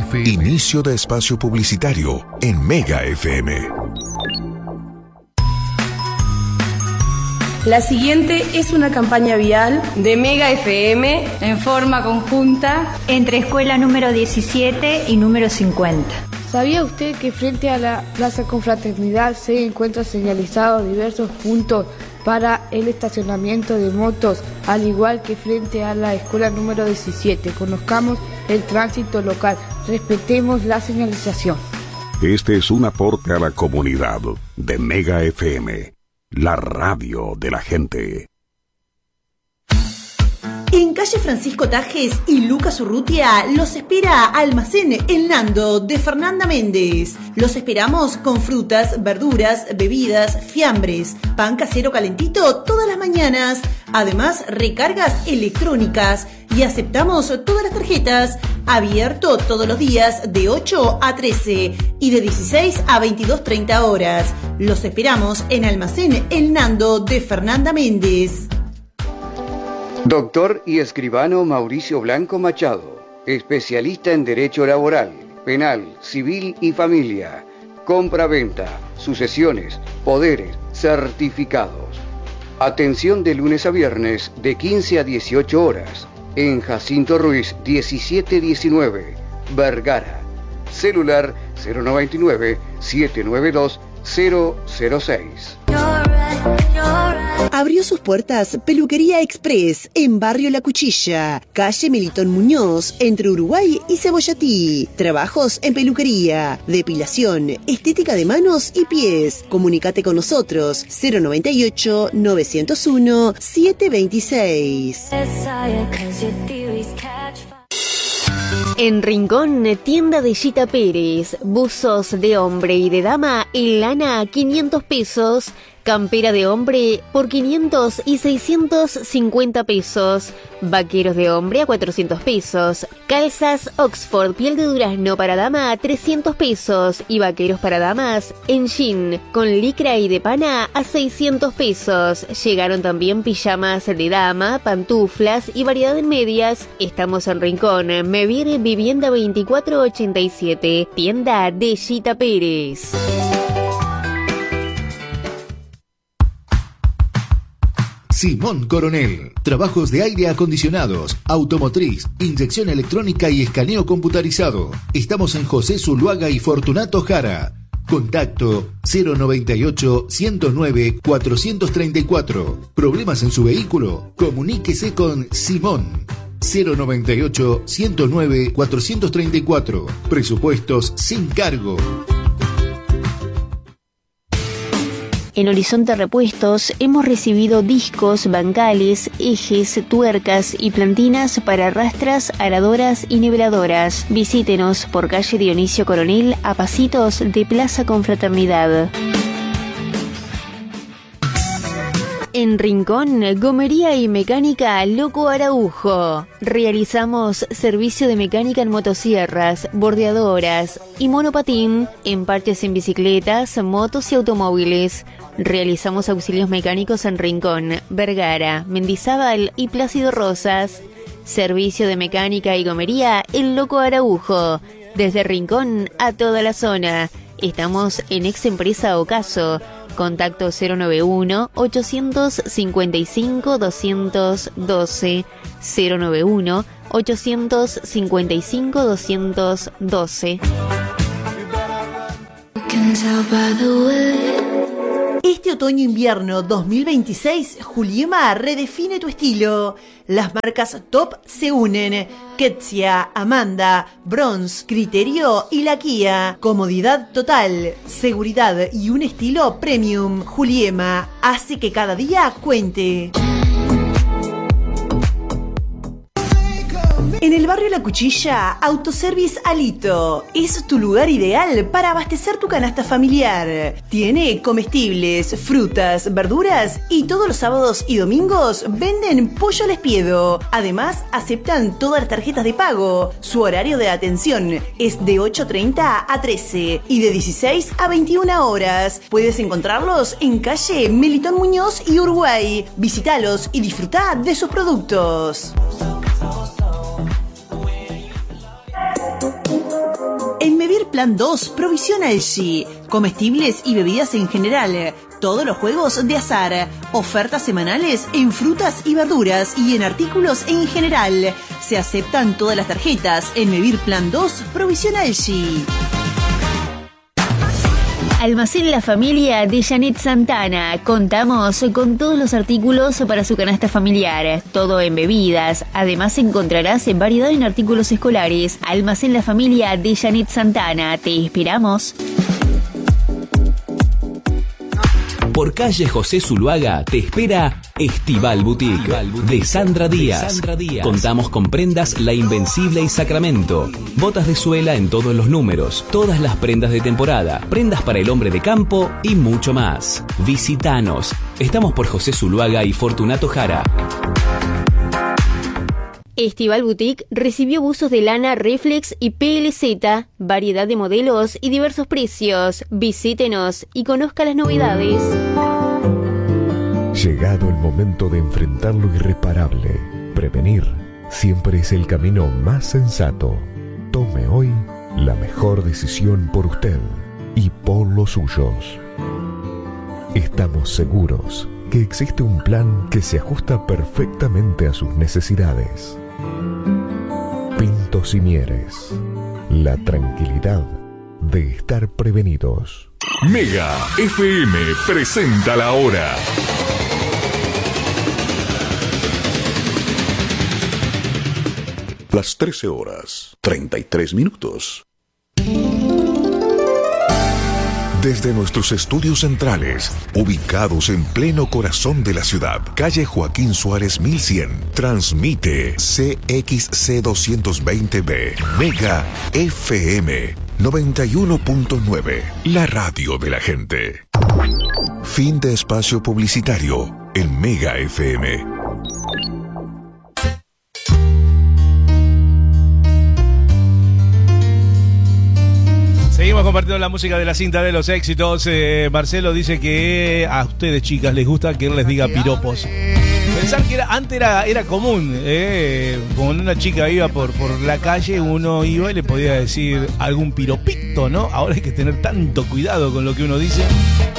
FM. Inicio de espacio publicitario en Mega FM. La siguiente es una campaña vial de Mega FM en forma conjunta entre escuela número 17 y número 50. ¿Sabía usted que frente a la Plaza Confraternidad se encuentran señalizados diversos puntos para el estacionamiento de motos, al igual que frente a la escuela número 17? Conozcamos el tránsito local, respetemos la señalización. Este es un aporte a la comunidad de Mega FM, la radio de la gente. En calle Francisco Tajes y Lucas Urrutia los espera Almacén El Nando de Fernanda Méndez. Los esperamos con frutas, verduras, bebidas, fiambres, pan casero calentito todas las mañanas. Además, recargas electrónicas y aceptamos todas las tarjetas. Abierto todos los días de 8 a 13 y de 16 a 22:30 horas. Los esperamos en Almacén El Nando de Fernanda Méndez. Doctor y escribano Mauricio Blanco Machado, especialista en Derecho Laboral, Penal, Civil y Familia, compra-venta, sucesiones, poderes, certificados. Atención de lunes a viernes de 15 a 18 horas, en Jacinto Ruiz 1719, Vergara. Celular 099-792-006. Abrió sus puertas Peluquería Express en Barrio La Cuchilla, calle Melitón Muñoz, entre Uruguay y Cebollatí. Trabajos en peluquería, depilación, estética de manos y pies. Comunícate con nosotros 098-901-726. En Rincón, tienda de Gita Pérez, buzos de hombre y de dama en lana a 500 pesos, campera de hombre por 500 y 650 pesos, vaqueros de hombre a 400 pesos, calzas Oxford piel de durazno para dama a 300 pesos y vaqueros para damas en jean con licra y de pana a 600 pesos. Llegaron también pijamas de dama, pantuflas y variedad en medias. Estamos en Rincón, Mevir Vivienda 2487, tienda de Gita Pérez. Simón Coronel. Trabajos de aire acondicionados, automotriz, inyección electrónica y escaneo computarizado. Estamos en José Zuluaga y Fortunato Jara. Contacto 098-109-434. ¿Problemas en su vehículo? Comuníquese con Simón. 098-109-434. Presupuestos sin cargo. En Horizonte Repuestos hemos recibido discos, bancales, ejes, tuercas y plantinas para rastras, aradoras y niveladoras. Visítenos por calle Dionisio Coronel a pasitos de Plaza Confraternidad. En Rincón, gomería y mecánica Loco Araujo. Realizamos servicio de mecánica en motosierras, bordeadoras y monopatín, en parches en bicicletas, motos y automóviles. Realizamos auxilios mecánicos en Rincón, Vergara, Mendizábal y Plácido Rosas. Servicio de mecánica y gomería El Loco Araujo. Desde Rincón a toda la zona. Estamos en Ex Empresa Ocaso. Contacto 091-855-212. 091-855-212. Este otoño-invierno 2026, Juliema redefine tu estilo. Las marcas top se unen. Ketsia, Amanda, Bronze, Criterio y La Kia. Comodidad total, seguridad y un estilo premium. Juliema hace que cada día cuente. En el barrio La Cuchilla, Autoservice Alito es tu lugar ideal para abastecer tu canasta familiar. Tiene comestibles, frutas, verduras y todos los sábados y domingos venden pollo al espiedo. Además, aceptan todas las tarjetas de pago. Su horario de atención es de 8:30 a 13 y de 16 a 21 horas. Puedes encontrarlos en calle Melitón Muñoz y Uruguay. Visítalos y disfruta de sus productos. Plan 2, Provisión Elchi. Comestibles y bebidas en general. Todos los juegos de azar. Ofertas semanales en frutas y verduras y en artículos en general. Se aceptan todas las tarjetas en Mevir Plan 2, Provisión Elchi. Almacén La Familia de Janet Santana. Contamos con todos los artículos para su canasta familiar, todo en bebidas. Además encontrarás en variedad en artículos escolares. Almacén La Familia de Janet Santana. Te esperamos. Por calle José Zuluaga te espera Estival Boutique de Sandra Díaz. Contamos con prendas La Invencible y Sacramento, botas de suela en todos los números, todas las prendas de temporada, prendas para el hombre de campo y mucho más. Visítanos. Estamos por José Zuluaga y Fortunato Jara. Estival Boutique recibió buzos de lana Reflex y PLZ, variedad de modelos y diversos precios. Visítenos y conozca las novedades. Llegado el momento de enfrentar lo irreparable, prevenir siempre es el camino más sensato. Tome hoy la mejor decisión por usted y por los suyos. Estamos seguros que existe un plan que se ajusta perfectamente a sus necesidades. Pintos y Mieres, la tranquilidad de estar prevenidos. Mega FM presenta la hora. Las 13:33. Desde nuestros estudios centrales, ubicados en pleno corazón de la ciudad, calle Joaquín Suárez 1100, transmite CXC 220B, Mega FM 91.9, la radio de la gente. Fin de espacio publicitario en Mega FM. Seguimos compartiendo la música de la cinta de los éxitos. Marcelo dice que a ustedes, chicas, les gusta que él les diga piropos. Pensar que antes era común. Cuando una chica iba por la calle, uno iba y le podía decir algún piropito, ¿no? Ahora hay que tener tanto cuidado con lo que uno dice.